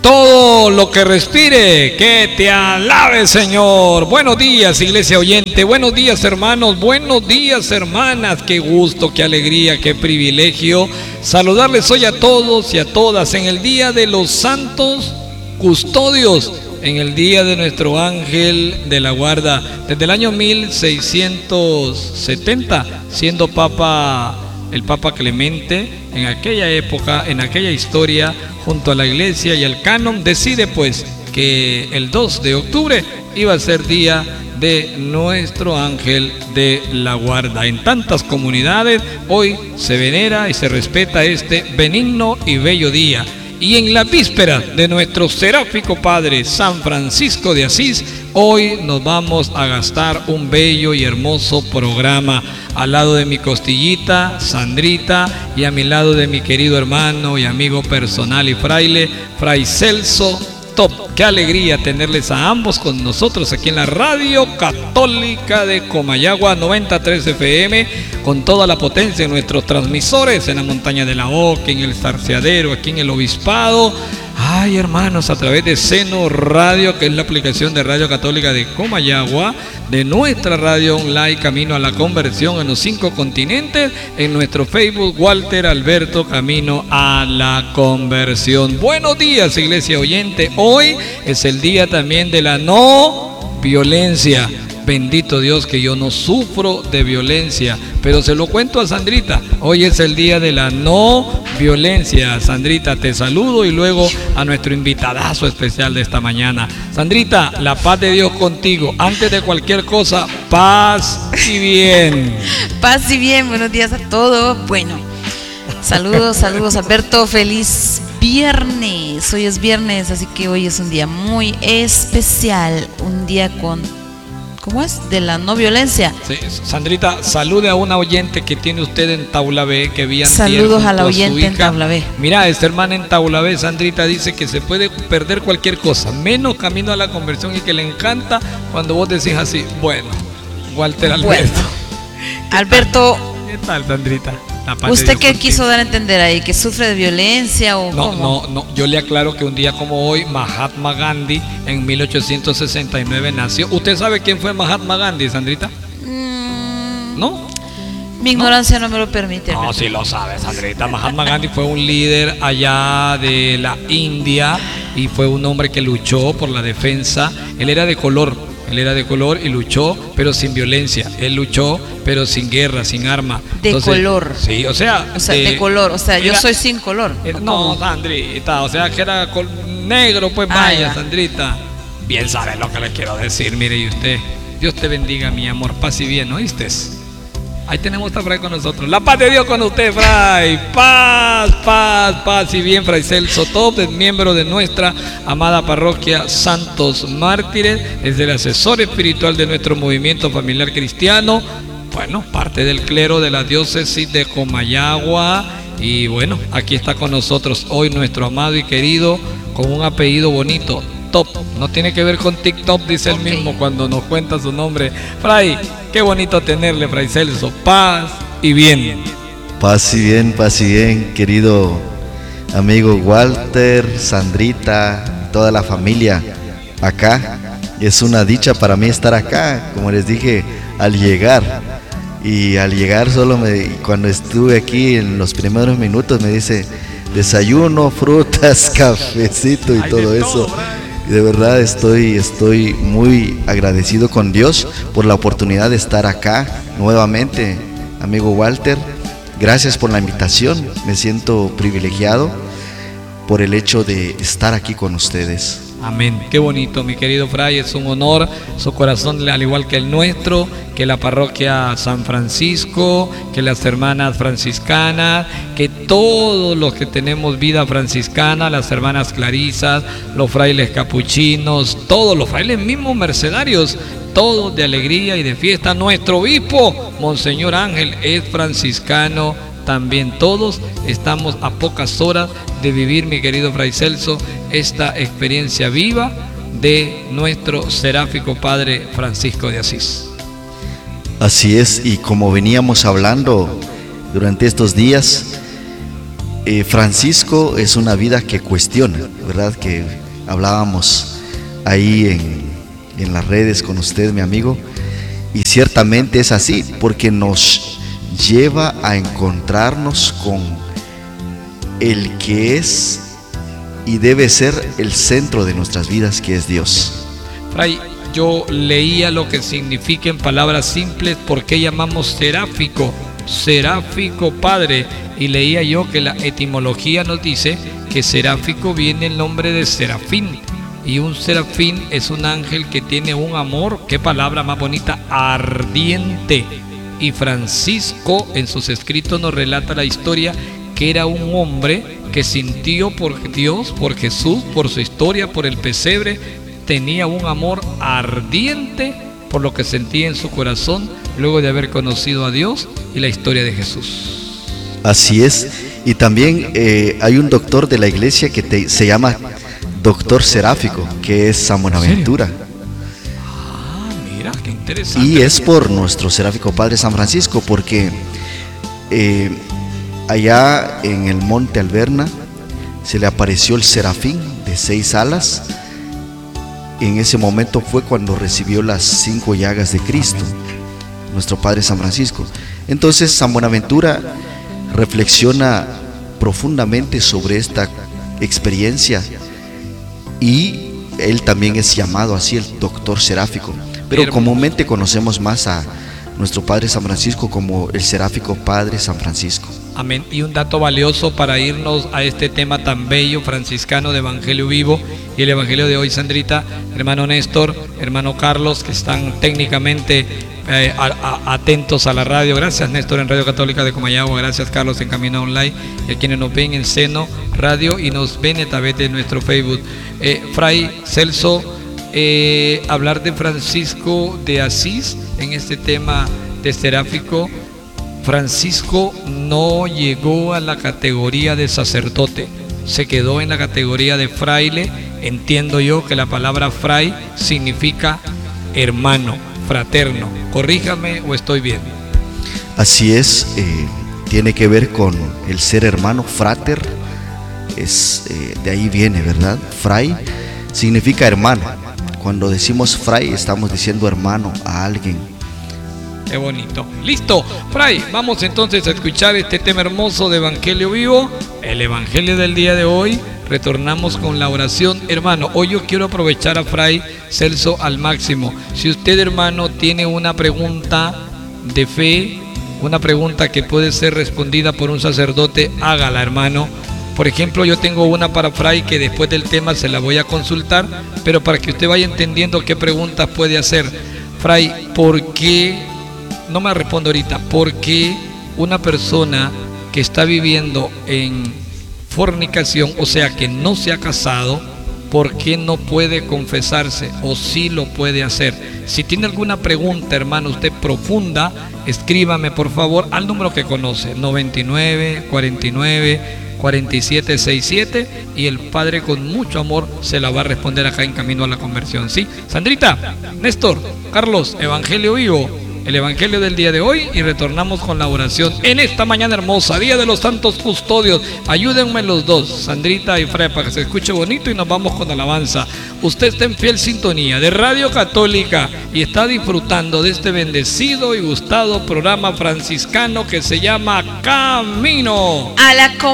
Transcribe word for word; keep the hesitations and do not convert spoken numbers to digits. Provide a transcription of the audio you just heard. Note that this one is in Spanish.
Todo lo que respire, que te alabe, Señor. Buenos días, iglesia oyente. Buenos días, hermanos. Buenos días, hermanas. Qué gusto, qué alegría, qué privilegio saludarles hoy a todos y a todas en el día de los santos custodios, en el día de nuestro ángel de la guarda. Desde el año mil seiscientos setenta, siendo papa el Papa Clemente, en aquella época, en aquella historia, junto a la iglesia y el canon, decide pues que el dos de octubre iba a ser día de nuestro ángel de la guarda. En tantas comunidades hoy se venera y se respeta este benigno y bello día. Y en la víspera de nuestro seráfico Padre San Francisco de Asís, hoy nos vamos a gastar un bello y hermoso programa al lado de mi costillita, Sandrita, y a mi lado de mi querido hermano y amigo personal y fraile, Fray Celso Top. Qué alegría tenerles a ambos con nosotros aquí en la Radio Católica de Comayagua noventa y tres F M, con toda la potencia de nuestros transmisores en la montaña de la Oca, en el Zarceadero, aquí en el Obispado. Ay, hermanos, a través de Seno Radio, que es la aplicación de Radio Católica de Comayagua, de nuestra radio online Camino a la Conversión en los cinco continentes, en nuestro Facebook Walter Alberto Camino a la Conversión. Buenos días, iglesia oyente. Hoy es el día también de la no violencia. Bendito Dios que yo no sufro de violencia, pero se lo cuento a Sandrita. Hoy es el día de la no violencia. Sandrita, te saludo, y luego a nuestro invitadazo especial de esta mañana. Sandrita, la paz de Dios contigo. Antes de cualquier cosa, paz y bien. Paz y bien, buenos días a todos. Bueno, saludos, saludos Alberto, feliz viernes. Hoy es viernes, así que hoy es un día muy especial, un día con... ¿Cómo es? De la no violencia. Sí, Sandrita, salude a una oyente que tiene usted en Taulabé, que vi antier. Saludos a la oyente en Taulabé. Mira, esta hermana en Taulabé, Sandrita, dice que se puede perder cualquier cosa, menos camino a la conversión, y que le encanta cuando vos decís así. Bueno, Walter Alberto. Bueno, Alberto. ¿Qué tal, Sandrita? ¿Usted qué quiso dar a entender ahí? ¿Que sufre de violencia o no, cómo? No, no, yo le aclaro que un día como hoy, Mahatma Gandhi en mil ochocientos sesenta y nueve nació. ¿Usted sabe quién fue Mahatma Gandhi, Sandrita? Mm, ¿No? Mi ignorancia no, no me lo permite. No, sí lo sabe, Sandrita. Mahatma Gandhi fue un líder allá de la India y fue un hombre que luchó por la defensa. Él era de color. Él era de color y luchó, pero sin violencia. Él luchó, pero sin guerra, sin arma. De Entonces, color. Sí, o sea... O sea, de, de color. O sea, era, yo soy sin color. Era, no, Sandrita, o sea, que era negro, pues ah, vaya, ya. Sandrita. Bien sabe lo que le quiero decir, mire, y usted. Dios te bendiga, mi amor, paz y bien, ¿oíste? Ahí tenemos a Fray con nosotros. La paz de Dios con usted, Fray. Paz, paz, paz y bien, Fray Celso Top, es miembro de nuestra amada parroquia Santos Mártires, es el asesor espiritual de nuestro movimiento familiar cristiano. Bueno, parte del clero de la diócesis de Comayagua. Y bueno, aquí está con nosotros hoy nuestro amado y querido, con un apellido bonito, Top. No tiene que ver con TikTok, dice él okay. mismo cuando nos cuenta su nombre. Fray, qué bonito tenerle, Fray Celso. Paz y bien. Paz y bien, paz y bien, querido amigo Walter, Sandrita, toda la familia acá. Es una dicha para mí estar acá, como les dije, al llegar. Y al llegar solo me, cuando estuve aquí en los primeros minutos me dice desayuno, frutas, cafecito y todo eso. Y de verdad estoy, estoy muy agradecido con Dios por la oportunidad de estar acá nuevamente, amigo Walter. Gracias por la invitación, me siento privilegiado por el hecho de estar aquí con ustedes. Amén. Qué bonito, mi querido Fray, es un honor, su corazón al igual que el nuestro, que la parroquia San Francisco, que las hermanas franciscanas, que todos los que tenemos vida franciscana, las hermanas clarisas, los frailes capuchinos, todos los frailes mismos mercedarios, todos de alegría y de fiesta. Nuestro obispo, Monseñor Ángel, es franciscano también. Todos estamos a pocas horas de vivir, mi querido Fray Celso, esta experiencia viva de nuestro seráfico Padre Francisco de Asís. Así es, y como veníamos hablando durante estos días, eh, Francisco es una vida que cuestiona, ¿verdad? Que hablábamos ahí en, en las redes con usted, mi amigo, y ciertamente es así, porque nos lleva a encontrarnos con el que es y debe ser el centro de nuestras vidas, que es Dios. Fray, yo leía lo que significa en palabras simples, por qué llamamos seráfico, seráfico Padre, y leía yo que la etimología nos dice que seráfico viene el nombre de serafín, y un serafín es un ángel que tiene un amor, qué palabra más bonita, ardiente. Y Francisco en sus escritos nos relata la historia que era un hombre que sintió por Dios, por Jesús, por su historia, por el pesebre, tenía un amor ardiente por lo que sentía en su corazón luego de haber conocido a Dios y la historia de Jesús. Así es, y también eh, hay un doctor de la iglesia que te, se llama doctor seráfico, que es San Buenaventura. Ah, mira, qué interesante. Y es por nuestro seráfico Padre San Francisco, porque eh, allá en el Monte Alberna se le apareció el serafín de seis alas. En ese momento fue cuando recibió las cinco llagas de Cristo, nuestro Padre San Francisco. Entonces San Buenaventura reflexiona profundamente sobre esta experiencia y él también es llamado así, el doctor seráfico, pero comúnmente conocemos más a nuestro Padre San Francisco como el seráfico Padre San Francisco. Amén. Y un dato valioso para irnos a este tema tan bello franciscano de Evangelio Vivo y el Evangelio de hoy, Sandrita, hermano Néstor, hermano Carlos, que están técnicamente eh, a, a, atentos a la radio. Gracias, Néstor, en Radio Católica de Comayagua. Gracias, Carlos, en Camino Online, y a quienes nos ven en Seno Radio y nos ven a través de nuestro Facebook. Eh, Fray Celso, eh, hablar de Francisco de Asís en este tema de seráfico. Francisco no llegó a la categoría de sacerdote, se quedó en la categoría de fraile. Entiendo yo que la palabra fray significa hermano, fraterno. Corríjame o estoy bien. Así es, eh, tiene que ver con el ser hermano, frater, es, eh, de ahí viene, ¿verdad? Fray significa hermano. Cuando decimos fray estamos diciendo hermano a alguien. Qué bonito. Listo, Fray, vamos entonces a escuchar este tema hermoso de Evangelio Vivo, el Evangelio del día de hoy. Retornamos con la oración. Hermano, hoy yo quiero aprovechar a Fray Celso al máximo. Si usted, hermano, tiene una pregunta de fe, una pregunta que puede ser respondida por un sacerdote, hágala, hermano. Por ejemplo, yo tengo una para Fray que después del tema se la voy a consultar, pero para que usted vaya entendiendo qué preguntas puede hacer. Fray, ¿por qué? No me respondo ahorita. ¿Por qué una persona que está viviendo en fornicación, o sea que no se ha casado, por qué no puede confesarse o sí lo puede hacer? Si tiene alguna pregunta, hermano, usted profunda, escríbame por favor al número que conoce, noventa y nueve, cuarenta y nueve, cuarenta y siete sesenta y siete, y el Padre con mucho amor se la va a responder acá en Camino a la Conversión. ¿Sí? Sandrita, Néstor, Carlos, Evangelio Vivo, el Evangelio del día de hoy, y retornamos con la oración en esta mañana hermosa, Día de los Santos Custodios. Ayúdenme los dos, Sandrita y Fray, para que se escuche bonito, y nos vamos con alabanza. Usted está en fiel sintonía de Radio Católica y está disfrutando de este bendecido y gustado programa franciscano que se llama Camino a la Conversión.